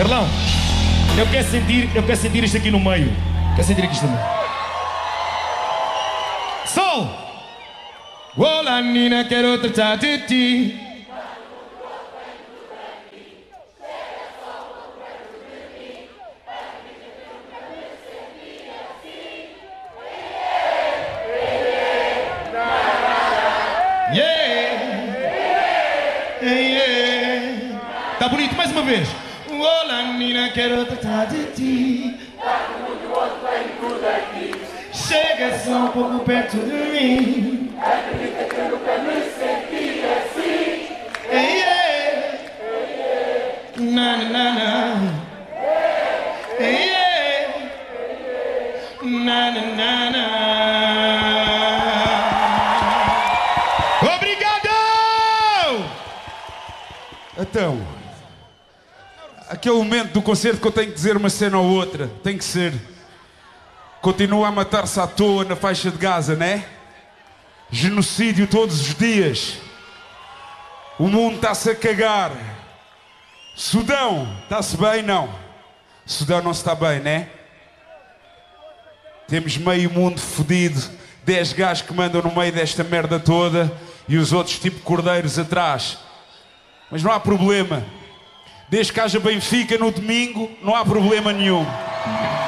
Carlão, eu quero sentir isto aqui no meio. Quero sentir aqui isto no meio. Sol! Olá, Nina, quero tratar de ti. Tá bonito, mais uma vez. Olá, menina, quero tratar de ti. Tá muito outro, vem tudo aqui. Chega só um pouco perto de mim. Acredita que eu nunca me senti assim. Ei, ei. Na, na, na, na. Ei, ei. Na, na, na, na. Obrigado! Então, aquele momento do concerto que eu tenho que dizer uma cena ou outra, tem que ser. Continua a matar-se à toa na faixa de Gaza, né? Genocídio todos os dias. O mundo está-se a cagar. Sudão, está-se bem? Não. Sudão não se está bem, né? Temos meio mundo fodido, 10 gajos que mandam no meio desta merda toda e os outros tipo cordeiros atrás. Mas não há problema. Desde que haja Benfica no domingo, não há problema nenhum.